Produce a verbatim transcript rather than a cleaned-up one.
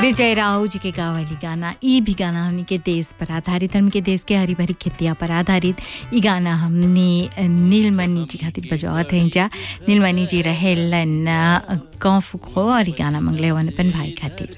विजय राव जी के गावली गाना ई भी गाना हमनी के देश पर आधारित हमनी के देश के हरी भरी खेतिया पर आधारित ई गाना हमनी नीलमणि जी खातिर बजावत हैं जा नीलमणि जी रहेलन गाँव फुको और ई गाना मंगले वन अपन भाई खातिर।